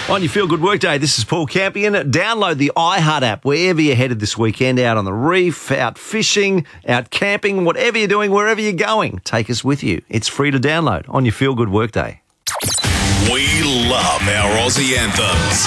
On your Feel Good Workday, this is Paul Campion. Download the iHeart app wherever you're headed this weekend, out on the reef, out fishing, out camping, whatever you're doing, wherever you're going. Take us with you. It's free to download on your Feel Good Workday. We love our Aussie anthems.